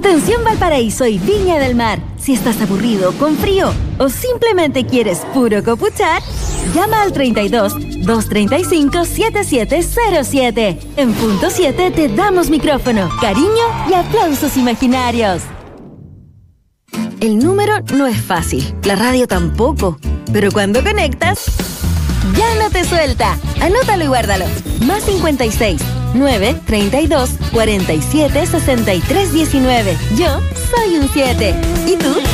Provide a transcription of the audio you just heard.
Atención Valparaíso y Viña del Mar. Si estás aburrido, con frío o simplemente quieres puro copuchar, llama al 32-235-7707. En punto 7 te damos micrófono, cariño y aplausos imaginarios. El número no es fácil, la radio tampoco, pero cuando conectas, ya no te suelta. Anótalo y guárdalo. Más 56 9 32 47 63 19. Yo soy un 7. ¿Y tú?